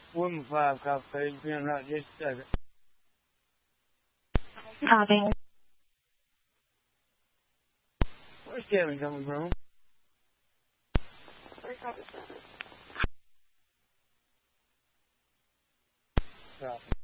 Woman 5 copy, being right just a second. Copy. Where's Kevin coming from? 3 copy. Copy.